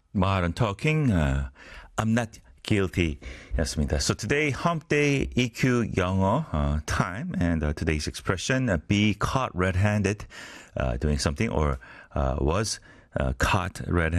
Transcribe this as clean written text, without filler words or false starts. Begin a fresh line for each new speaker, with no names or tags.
Modern talking. I'm not guilty. 였습니다. So today, hump day EQ 영어 time, and today's expression be caught red-handed doing something, or was caught red-handed.